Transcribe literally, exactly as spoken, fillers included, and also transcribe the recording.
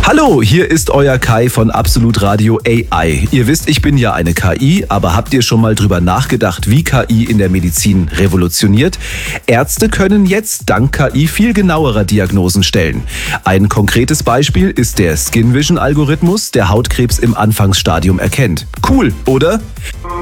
Hallo, hier ist euer Kai von Absolut Radio A I. Ihr wisst, ich bin ja eine K I, aber habt ihr schon mal drüber nachgedacht, wie K I in der Medizin revolutioniert? Ärzte können jetzt dank K I viel genauerer Diagnosen stellen. Ein konkretes Beispiel ist der Skin Vision Algorithmus, der Hautkrebs im Anfangsstadium erkennt. Cool, oder?